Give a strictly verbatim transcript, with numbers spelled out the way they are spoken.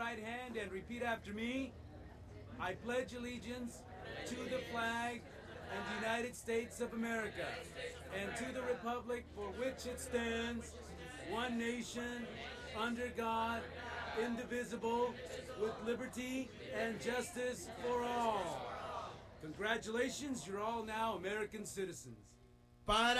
right hand and repeat after me. I pledge allegiance to the flag and the United States of America and to the republic for which it stands, one nation, under God, indivisible, with liberty and justice for all. Congratulations, you're all now American citizens. Para